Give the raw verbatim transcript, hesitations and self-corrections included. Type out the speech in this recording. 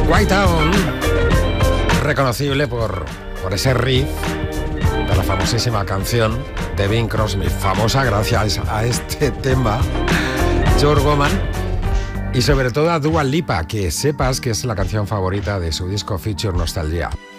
White Town, reconocible por, por ese riff de la famosísima canción de Bing Crosby, famosa gracias a este tema, Your Woman, y sobre todo a Dua Lipa, que sepas que es la canción favorita de su disco Future Nostalgia.